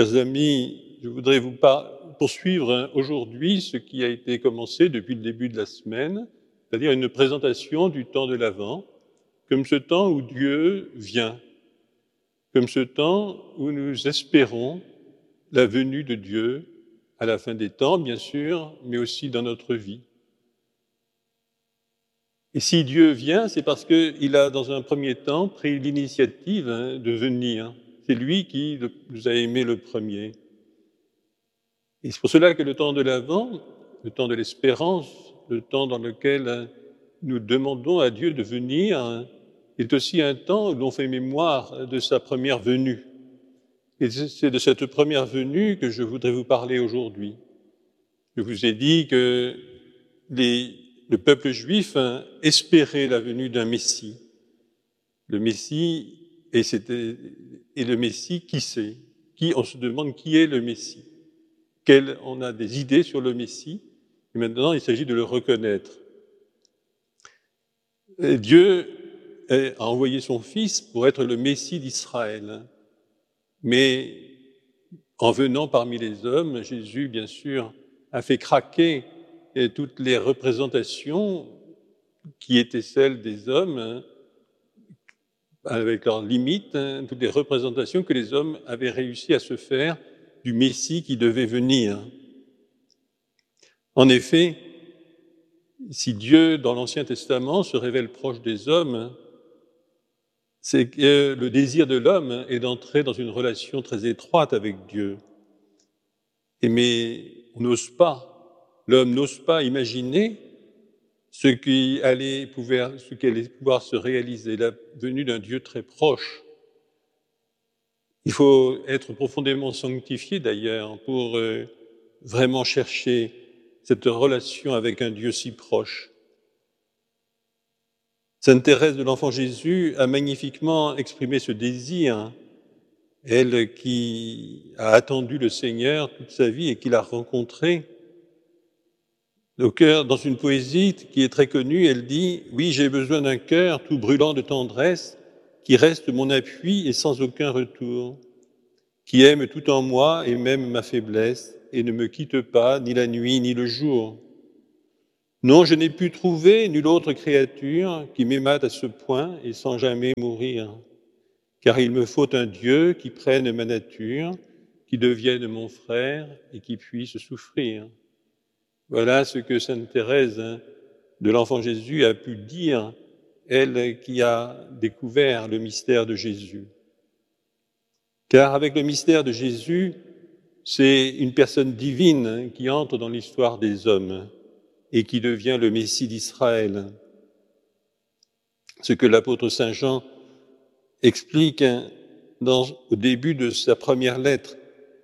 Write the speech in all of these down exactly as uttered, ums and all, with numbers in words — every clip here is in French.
Chers amis, je voudrais vous par- poursuivre aujourd'hui ce qui a été commencé depuis le début de la semaine, c'est-à-dire une présentation du temps de l'Avent, comme ce temps où Dieu vient, comme ce temps où nous espérons la venue de Dieu à la fin des temps, bien sûr, mais aussi dans notre vie. Et si Dieu vient, c'est parce qu'il a, dans un premier temps, pris l'initiative hein, de venir. C'est lui qui nous a aimés le premier. Et c'est pour cela que le temps de l'Avent, le temps de l'espérance, le temps dans lequel nous demandons à Dieu de venir, est aussi un temps où l'on fait mémoire de sa première venue. Et c'est de cette première venue que je voudrais vous parler aujourd'hui. Je vous ai dit que les, le peuple juif espérait la venue d'un Messie. Le Messie, et, c'était, et le Messie, qui c'est? Qui, on se demande qui est le Messie. Quel, on a des idées sur le Messie, et maintenant il s'agit de le reconnaître. Et Dieu a envoyé son Fils pour être le Messie d'Israël, mais en venant parmi les hommes, Jésus, bien sûr, a fait craquer toutes les représentations qui étaient celles des hommes, avec leurs limites, toutes les représentations que les hommes avaient réussi à se faire du Messie qui devait venir. En effet, si Dieu, dans l'Ancien Testament, se révèle proche des hommes, c'est que le désir de l'homme est d'entrer dans une relation très étroite avec Dieu. Et mais on n'ose pas, l'homme n'ose pas imaginer ce qui allait pouvoir, ce qui allait pouvoir se réaliser, la venue d'un Dieu très proche. Il faut être profondément sanctifié d'ailleurs pour euh, vraiment chercher cette relation avec un Dieu si proche. Sainte Thérèse de l'Enfant Jésus a magnifiquement exprimé ce désir, elle qui a attendu le Seigneur toute sa vie et qui l'a rencontré. Au cœur, dans une poésie qui est très connue, elle dit « Oui, j'ai besoin d'un cœur tout brûlant de tendresse, qui reste mon appui et sans aucun retour, qui aime tout en moi et même ma faiblesse, et ne me quitte pas ni la nuit ni le jour. Non, je n'ai pu trouver nulle autre créature qui m'aimât à ce point et sans jamais mourir, car il me faut un Dieu qui prenne ma nature, qui devienne mon frère et qui puisse souffrir. » Voilà ce que sainte Thérèse de l'Enfant Jésus a pu dire, elle qui a découvert le mystère de Jésus. Car avec le mystère de Jésus, c'est une personne divine qui entre dans l'histoire des hommes et qui devient le Messie d'Israël. Ce que l'apôtre Saint Jean explique dans, au début de sa première lettre.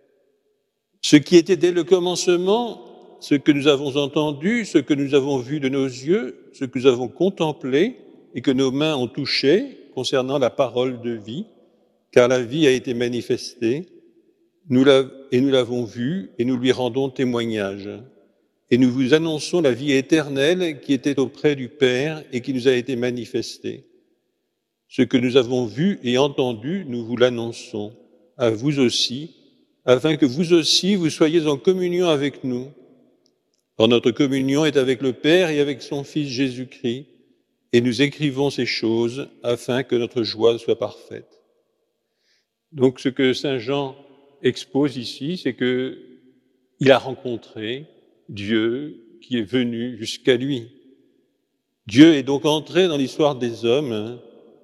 Ce qui était dès le commencement, ce que nous avons entendu, ce que nous avons vu de nos yeux, ce que nous avons contemplé et que nos mains ont touché concernant la parole de vie, car la vie a été manifestée, nous et nous l'avons vue et nous lui rendons témoignage. Et nous vous annonçons la vie éternelle qui était auprès du Père et qui nous a été manifestée. Ce que nous avons vu et entendu, nous vous l'annonçons, à vous aussi, afin que vous aussi, vous soyez en communion avec nous. Or, notre communion est avec le Père et avec son Fils Jésus-Christ, et nous écrivons ces choses afin que notre joie soit parfaite. Donc, ce que Saint Jean expose ici, c'est qu'il a rencontré Dieu qui est venu jusqu'à lui. Dieu est donc entré dans l'histoire des hommes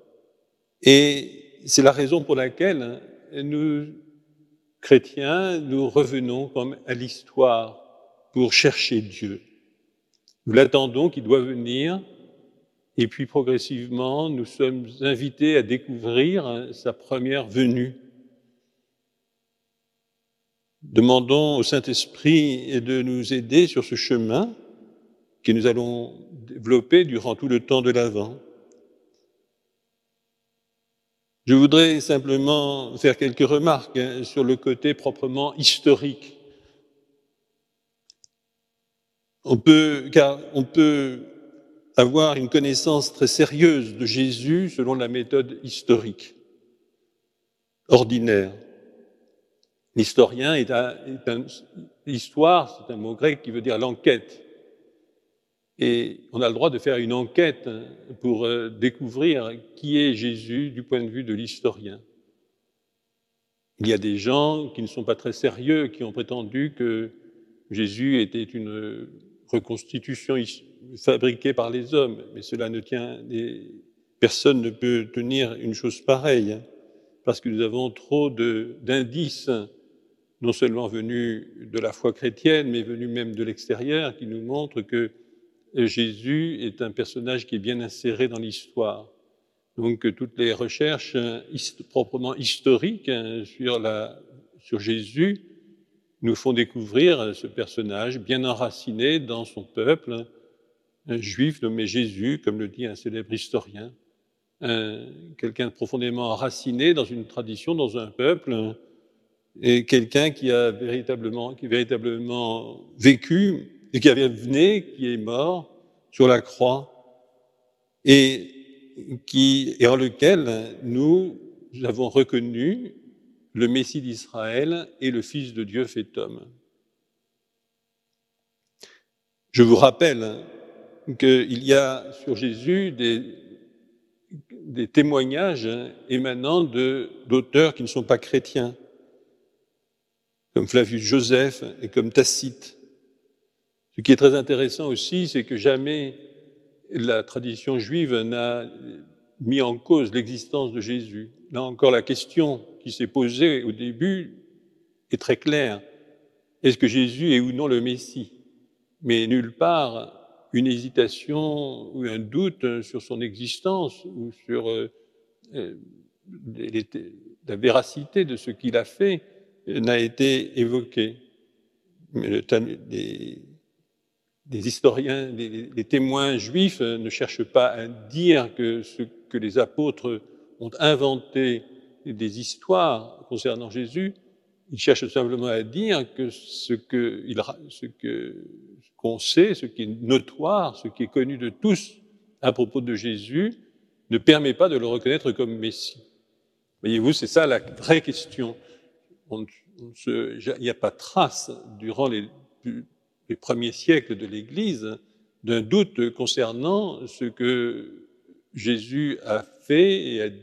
et c'est la raison pour laquelle nous, chrétiens, nous revenons comme à l'histoire pour chercher Dieu. Nous l'attendons qu'il doit venir et puis progressivement nous sommes invités à découvrir sa première venue. Demandons au Saint-Esprit de nous aider sur ce chemin que nous allons développer durant tout le temps de l'Avent. Je voudrais simplement faire quelques remarques sur le côté proprement historique. On peut, car on peut avoir une connaissance très sérieuse de Jésus selon la méthode historique, ordinaire. L'historien est un, est un, l'histoire, c'est un mot grec qui veut dire l'enquête. Et on a le droit de faire une enquête pour découvrir qui est Jésus du point de vue de l'historien. Il y a des gens qui ne sont pas très sérieux, qui ont prétendu que Jésus était une reconstitution fabriquée par les hommes, mais cela ne tient, personne ne peut tenir une chose pareille, parce que nous avons trop de, d'indices, non seulement venus de la foi chrétienne, mais venus même de l'extérieur, qui nous montrent que Jésus est un personnage qui est bien inséré dans l'histoire. Donc toutes les recherches hist- proprement historiques hein, sur, la, sur Jésus nous font découvrir ce personnage bien enraciné dans son peuple, un juif nommé Jésus, comme le dit un célèbre historien, un, quelqu'un de profondément enraciné dans une tradition, dans un peuple, et quelqu'un qui a véritablement, qui a véritablement vécu et qui avait venu, qui est mort sur la croix, et qui, et en lequel nous avons reconnu le Messie d'Israël et le Fils de Dieu fait homme. Je vous rappelle qu'il y a sur Jésus des, des témoignages émanant de, d'auteurs qui ne sont pas chrétiens, comme Flavius Joseph et comme Tacite. Ce qui est très intéressant aussi, c'est que jamais la tradition juive n'a mis en cause l'existence de Jésus. Là encore, la question qui s'est posée au début est très claire. Est-ce que Jésus est ou non le Messie? Mais nulle part une hésitation ou un doute sur son existence ou sur euh, les, la véracité de ce qu'il a fait n'a été évoqué. Mais le, les, les historiens, les, les témoins juifs ne cherchent pas à dire que ce que les apôtres ont inventé des histoires concernant Jésus, ils cherchent simplement à dire que ce que, ce que, ce qu'on sait, ce qui est notoire, ce qui est connu de tous à propos de Jésus, ne permet pas de le reconnaître comme Messie. Voyez-vous, c'est ça la vraie question. On, on se, il n'y a pas trace durant les, les premiers siècles de l'Église d'un doute concernant ce que Jésus a fait et a dit